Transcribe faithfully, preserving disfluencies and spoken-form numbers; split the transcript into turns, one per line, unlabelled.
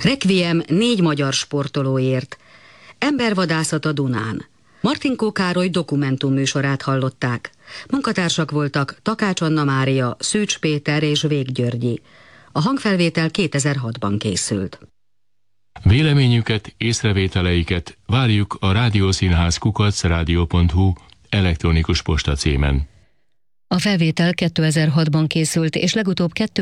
Requiem négy magyar sportolóért. Embervadászat a Dunán. Martinkó Károly dokumentumműsorát hallották. Munkatársak voltak Takács Anna Mária, Szűcs Péter és Vég Györgyi. A hangfelvétel kétezer-hatban készült.
Véleményüket, észrevételeiket várjuk a rádiószínház kukac rádió pont hu elektronikus posta címen.
A felvétel kétezer-hatban készült, és legutóbb